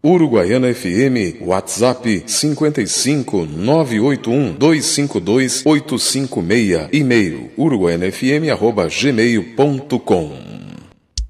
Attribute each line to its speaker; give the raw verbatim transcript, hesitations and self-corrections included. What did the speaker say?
Speaker 1: Uruguaiana F M, WhatsApp cinquenta e cinco, nove oito um, dois cinco dois, oito cinco seis, e-mail uruguaianafm arroba gmail ponto com.